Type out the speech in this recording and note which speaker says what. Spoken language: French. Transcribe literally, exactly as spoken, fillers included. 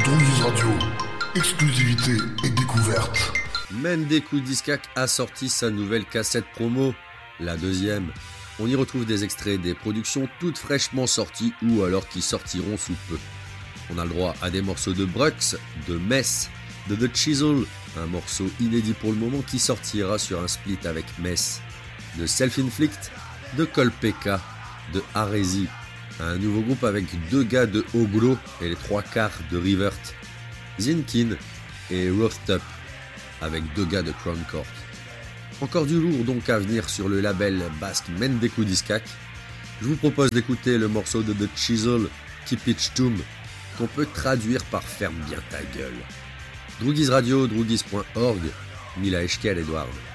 Speaker 1: Droguise Radio, exclusivité et découverte.
Speaker 2: Mendeku Discak a sorti sa nouvelle cassette promo, la deuxième. On y retrouve des extraits des productions toutes fraîchement sorties ou alors qui sortiront sous peu. On a le droit à des morceaux de Brux, de Mess, de The Chisel, un morceau inédit pour le moment qui sortira sur un split avec Mess, de Self-Inflict, de Kolpeka, de Aresi, un nouveau groupe avec deux gars de Oglo et les trois quarts de Revert, Zinkin et Roughed Up avec deux gars de Crown Court. Encore du lourd donc à venir sur le label basque Mendeku Discak. Je vous propose d'écouter le morceau de The Chisel, Keep It Tomb, qu'on peut traduire par Ferme bien ta gueule. Droguise Radio, droguise point org, Mila Eshkel Edward.